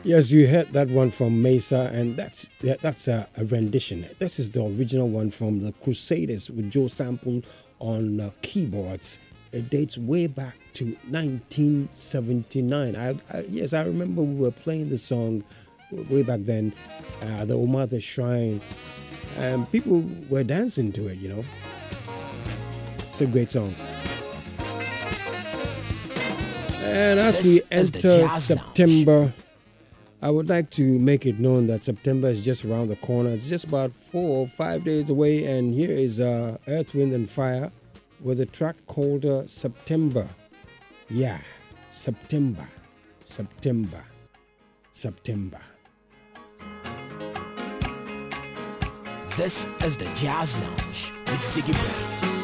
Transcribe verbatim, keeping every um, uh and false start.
Yes, you heard that one from Mesa, and that's yeah, that's a, a rendition. This is the original one from the Crusaders with Joe Sample on uh, keyboards. It dates way back to nineteen seventy-nine. I, I, yes, I remember we were playing the song way back then, uh, the Omata Shrine, and people were dancing to it. You know, it's a great song. And as This we is the enter Jazz September. Lounge. I would like to make it known that September is just around the corner. It's just about four or five days away, and here is uh, Earth, Wind, and Fire with a track called uh, September. Yeah, September, September, September. This is the Jazz Lounge with Ziggy Brown.